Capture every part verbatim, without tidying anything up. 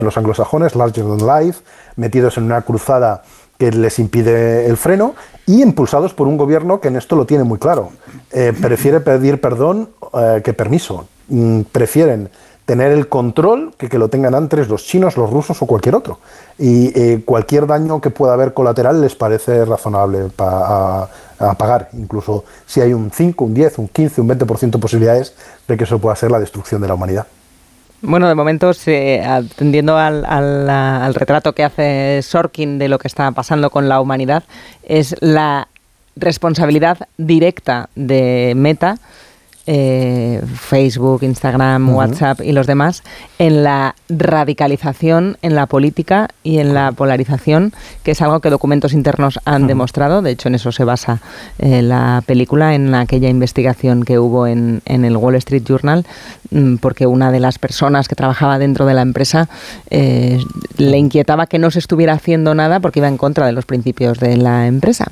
los anglosajones, larger than life, metidos en una cruzada que les impide el freno y impulsados por un gobierno que en esto lo tiene muy claro. Eh, prefiere pedir perdón eh, que permiso. Mm, prefieren tener el control que que lo tengan antes los chinos, los rusos o cualquier otro. Y eh, cualquier daño que pueda haber colateral les parece razonable pa, a, a pagar, incluso si hay un cinco, un diez, un quince, un veinte por ciento de posibilidades de que eso pueda ser la destrucción de la humanidad. Bueno, de momento, se, atendiendo al, al, al retrato que hace Sorkin de lo que está pasando con la humanidad, es la responsabilidad directa de Meta, eh, Facebook, Instagram, uh-huh. WhatsApp y los demás, en la radicalización en la política y en la polarización, que es algo que documentos internos han uh-huh. demostrado. De hecho, en eso se basa eh, la película, en aquella investigación que hubo en, en el Wall Street Journal, porque una de las personas que trabajaba dentro de la empresa eh, le inquietaba que no se estuviera haciendo nada porque iba en contra de los principios de la empresa.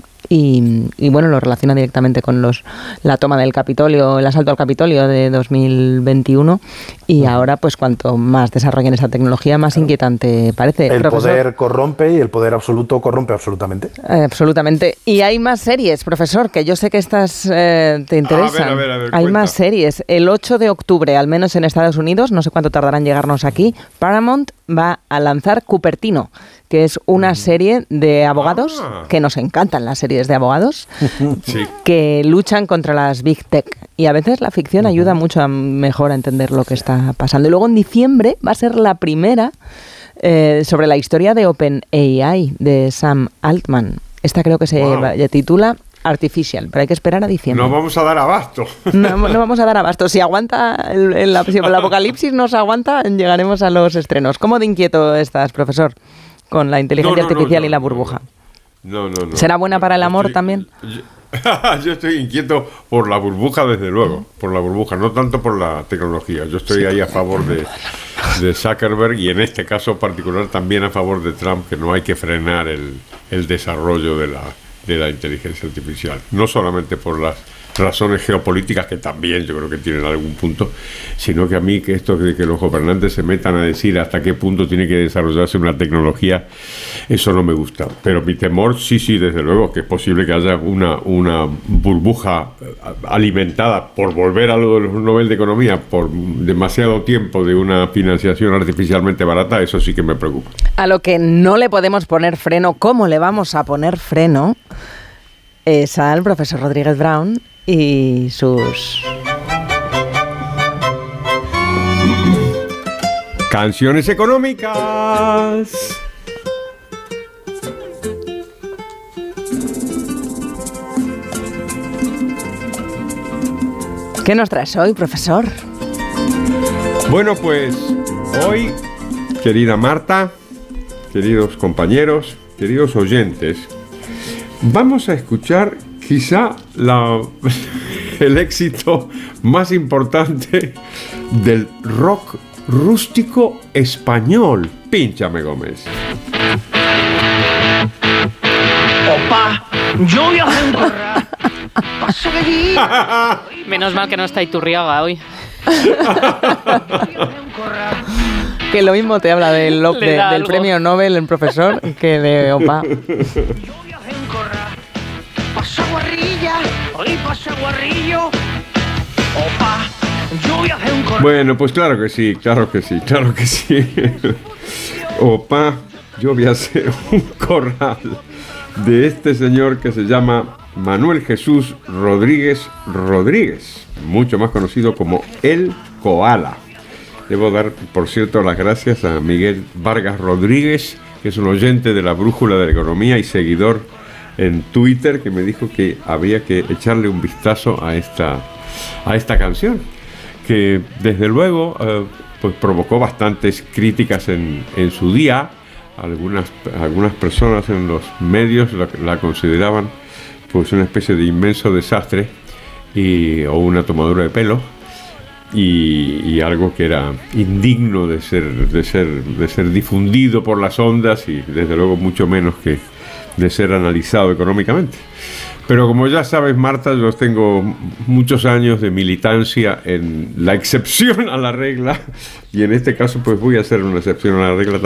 Y, y bueno, lo relaciona directamente con los la toma del Capitolio, el asalto al Capitolio de dos mil veintiuno, y ahora pues cuanto más desarrollen esa tecnología, más claro. inquietante parece. El profesor, poder corrompe y el poder absoluto corrompe absolutamente. Eh, absolutamente. Y hay más series, profesor, que yo sé que estas eh, te interesan. A ver, a ver, a ver, hay cuenta. más series. El ocho de octubre, al menos en Estados Unidos, no sé cuánto tardarán en llegarnos aquí, Paramount va a lanzar Cupertino, que es una serie de abogados, ah. que nos encantan las series de abogados, sí. que luchan contra las Big Tech. Y a veces la ficción uh-huh. ayuda mucho a mejor a entender lo que está pasando. Y luego en diciembre va a ser la primera eh, sobre la historia de OpenAI, de Sam Altman. Esta creo que se wow. titula Artificial, pero hay que esperar a diciembre. No vamos a dar abasto. No, no vamos a dar abasto. Si aguanta, el, el, si el apocalipsis nos aguanta, llegaremos a los estrenos. ¿Cómo de inquieto estás, profesor, con la inteligencia no, no, artificial no, no, y la burbuja? No, no, no. ¿Será buena para el amor estoy, también? Yo, yo estoy inquieto por la burbuja, desde luego, por la burbuja, no tanto por la tecnología. Yo estoy ahí a favor de, de Zuckerberg y en este caso particular también a favor de Trump, que no hay que frenar el, el desarrollo de la, de la inteligencia artificial. No solamente por las razones geopolíticas, que también yo creo que tienen algún punto, sino que a mí que esto de que los gobernantes se metan a decir hasta qué punto tiene que desarrollarse una tecnología, eso no me gusta. Pero mi temor, sí, sí, desde luego, que es posible que haya una, una burbuja alimentada por volver a lo de los Nobel de Economía por demasiado tiempo de una financiación artificialmente barata, eso sí que me preocupa. A lo que no le podemos poner freno, ¿cómo le vamos a poner freno? Es al profesor Rodríguez Brown y sus canciones económicas. ¿Qué nos traes hoy, profesor? Bueno, pues hoy, querida Marta, queridos compañeros, queridos oyentes, vamos a escuchar quizá la, el éxito más importante del rock rústico español. Pínchame, Gómez. Opa, yo voy a hacer un corral. Paso de día. Menos mal que no está Iturriaga hoy. Que lo mismo te habla del, de, del algo. Premio Nobel el profesor que de Opa. Pasa guarrilla, hoy pasa guarrillo. Opa, yo voy a hacer un corral. Bueno, pues claro que sí, claro que sí, claro que sí. Opa, yo voy a hacer un corral de este señor que se llama Manuel Jesús Rodríguez Rodríguez, mucho más conocido como El Koala. Debo dar, por cierto, las gracias a Miguel Vargas Rodríguez, que es un oyente de la Brújula de la Economía y seguidor en Twitter, que me dijo que había que echarle un vistazo a esta, a esta canción, que desde luego eh, pues provocó bastantes críticas en, en su día. Algunas, algunas personas en los medios la, la consideraban pues una especie de inmenso desastre y, o una tomadura de pelo y, y algo que era indigno de ser, de ser, de ser difundido por las ondas y desde luego mucho menos que de ser analizado económicamente. Pero como ya sabes, Marta, yo tengo muchos años de militancia en la excepción a la regla y en este caso pues voy a hacer una excepción a la regla